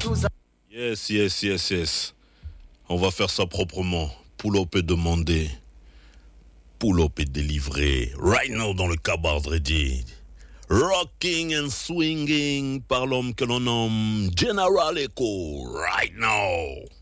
Yes. On va faire ça proprement. Pull-up est demandé. Pull-up est délivré. Right now dans le Cabaret Ready. Rocking and swinging par l'homme que l'on nomme General Echo. Right now.